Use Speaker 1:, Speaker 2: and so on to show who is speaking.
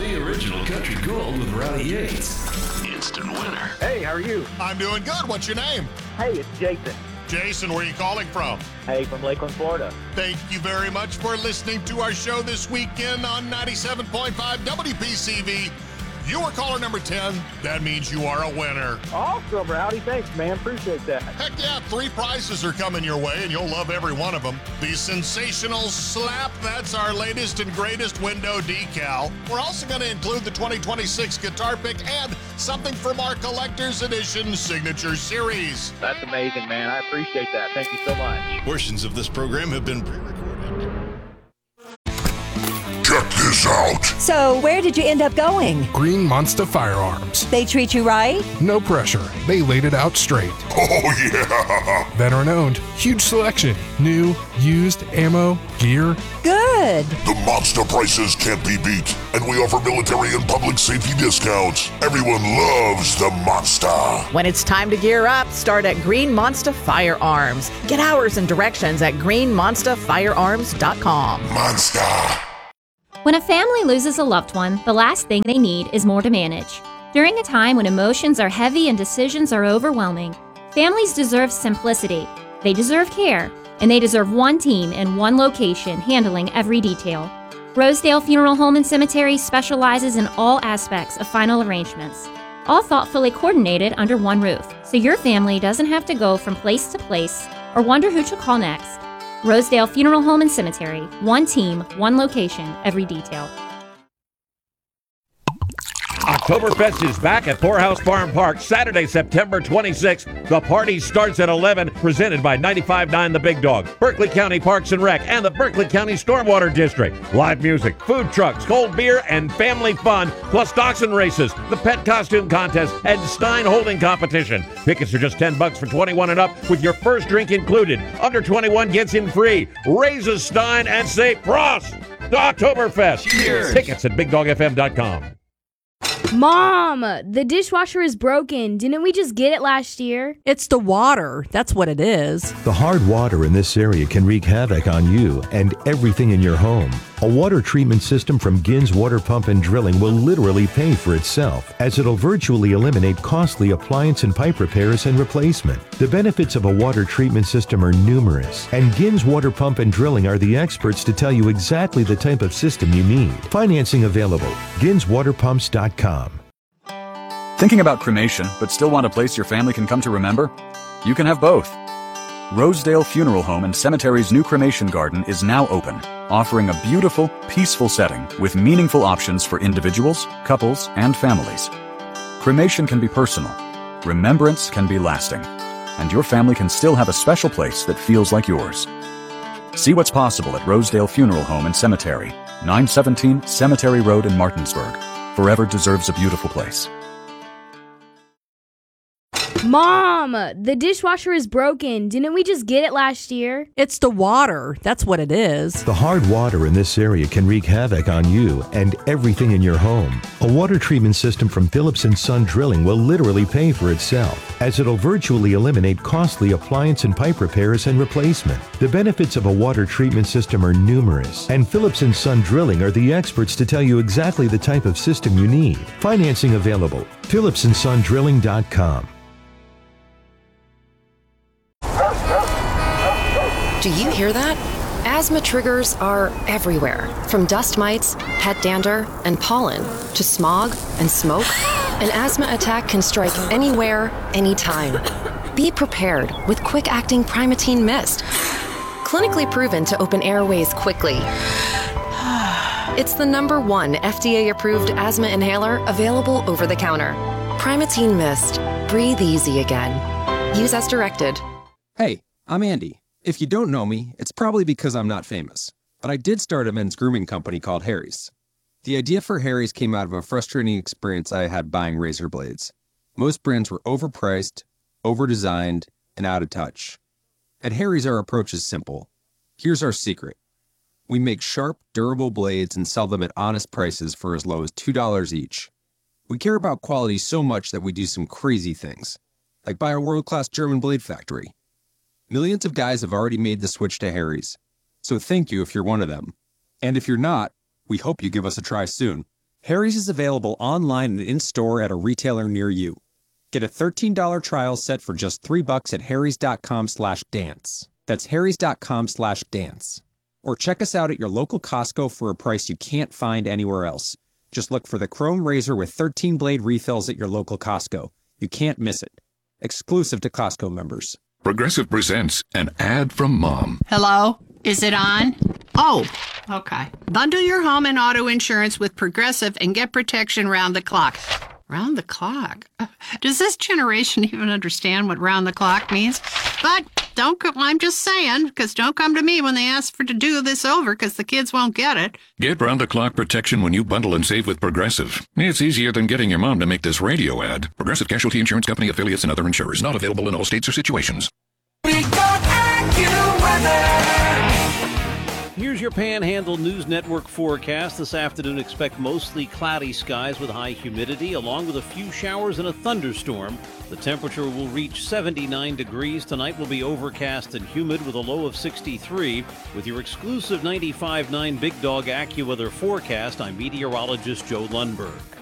Speaker 1: The original country gold with Rowdy Yates. Instant winner.
Speaker 2: Hey, how are you?
Speaker 3: I'm doing good. What's your name?
Speaker 2: Hey, it's Jason.
Speaker 3: Jason, where are you calling from?
Speaker 2: Hey, from Lakeland, Florida.
Speaker 3: Thank you very much for listening to our show this weekend on 97.5 WPCV. You are caller number 10. That means you are a winner.
Speaker 2: Awesome, Rowdy. Thanks, man. Appreciate that.
Speaker 3: Heck yeah, 3 prizes are coming your way, and you'll love every one of them. The Sensational Slap, that's our latest and greatest window decal. We're also going to include the 2026 guitar pick and something from our Collector's Edition Signature Series.
Speaker 2: That's amazing, man. I appreciate that. Thank you so much.
Speaker 3: Portions of this program have been pre-recorded.
Speaker 4: Check this out.
Speaker 5: So, where did you end up going?
Speaker 6: Green Monster Firearms.
Speaker 5: They treat you right?
Speaker 6: No pressure. They laid it out straight.
Speaker 4: Oh, yeah.
Speaker 6: Veteran owned. Huge selection. New, used, ammo, gear.
Speaker 5: Good.
Speaker 4: The monster prices can't be beat, and we offer military and public safety discounts. Everyone loves the monster.
Speaker 7: When it's time to gear up, start at Green Monster Firearms. Get hours and directions at greenmonsterfirearms.com.
Speaker 4: Monster.
Speaker 8: When a family loses a loved one, the last thing they need is more to manage. During a time when emotions are heavy and decisions are overwhelming, families deserve simplicity, they deserve care, and they deserve one team in one location handling every detail. Rosedale Funeral Home and Cemetery specializes in all aspects of final arrangements, all thoughtfully coordinated under one roof, so your family doesn't have to go from place to place or wonder who to call next. Rosedale Funeral Home and Cemetery. One team, one location, every detail.
Speaker 9: Oktoberfest is back at Poorhouse Farm Park Saturday, September 26th. The party starts at 11, presented by 95.9 The Big Dog, Berkeley County Parks and Rec, and the Berkeley County Stormwater District. Live music, food trucks, cold beer, and family fun, plus dachshund races, the pet costume contest, and Stein holding competition. Tickets are just $10 for 21 and up, with your first drink included. Under 21 gets in free. Raise a Stein and say Prost to Oktoberfest.
Speaker 1: Cheers.
Speaker 9: Tickets at BigDogFM.com.
Speaker 10: Mom, the dishwasher is broken. Didn't we just get it last year?
Speaker 11: It's the water. That's what it is.
Speaker 12: The hard water in this area can wreak havoc on you and everything in your home. A water treatment system from Gins Water Pump and Drilling will literally pay for itself, as it'll virtually eliminate costly appliance and pipe repairs and replacement. The benefits of a water treatment system are numerous, and Gins Water Pump and Drilling are the experts to tell you exactly the type of system you need. Financing available. GinsWaterPumps.com.
Speaker 13: Thinking about cremation, but still want a place your family can come to remember? You can have both. Rosedale Funeral Home and Cemetery's new cremation garden is now open, offering a beautiful, peaceful setting with meaningful options for individuals, couples, and families. Cremation can be personal, remembrance can be lasting, and your family can still have a special place that feels like yours. See what's possible at Rosedale Funeral Home and Cemetery, 917 Cemetery Road in Martinsburg. Forever deserves a beautiful place.
Speaker 10: Mom, the dishwasher is broken. Didn't we just get it last year?
Speaker 11: It's the water. That's what it is.
Speaker 12: The hard water in this area can wreak havoc on you and everything in your home. A water treatment system from Phillips & Son Drilling will literally pay for itself, as it'll virtually eliminate costly appliance and pipe repairs and replacement. The benefits of a water treatment system are numerous, and Phillips & Son Drilling are the experts to tell you exactly the type of system you need. Financing available. PhillipsandSonDrilling.com.
Speaker 14: Do you hear that? Asthma triggers are everywhere, from dust mites, pet dander, and pollen, to smog and smoke. An asthma attack can strike anywhere, anytime. Be prepared with quick-acting Primatene Mist. Clinically proven to open airways quickly. It's the #1 FDA-approved asthma inhaler available over the counter. Primatene Mist. Breathe easy again. Use as directed.
Speaker 15: Hey, I'm Andy. If you don't know me, it's probably because I'm not famous. But I did start a men's grooming company called Harry's. The idea for Harry's came out of a frustrating experience I had buying razor blades. Most brands were overpriced, overdesigned, and out of touch. At Harry's, our approach is simple. Here's our secret. We make sharp, durable blades and sell them at honest prices for as low as $2 each. We care about quality so much that we do some crazy things, like buy a world-class German blade factory. Millions of guys have already made the switch to Harry's, so thank you if you're one of them. And if you're not, we hope you give us a try soon. Harry's is available online and in-store at a retailer near you. Get a $13 trial set for just $3 at harrys.com/dance. That's harrys.com/dance. Or check us out at your local Costco for a price you can't find anywhere else. Just look for the Chrome Razor with 13-blade refills at your local Costco. You can't miss it. Exclusive to Costco members.
Speaker 1: Progressive presents an ad from Mom.
Speaker 16: Hello? Is it on? Oh, okay. Bundle your home and auto insurance with Progressive and get protection round the clock. Round the clock? Does this generation even understand what round the clock means? But I'm just saying, because don't come to me when they ask to do this over, because the kids won't get it.
Speaker 1: Get round-the-clock protection when you bundle and save with Progressive. It's easier than getting your mom to make this radio ad. Progressive Casualty Insurance Company, affiliates, and other insurers. Not available in all states or situations.
Speaker 17: Here's your Panhandle News Network forecast. This afternoon, expect mostly cloudy skies with high humidity, along with a few showers and a thunderstorm. The temperature will reach 79 degrees. Tonight will be overcast and humid with a low of 63. With your exclusive 95.9 Big Dog AccuWeather forecast, I'm meteorologist Joe Lundberg.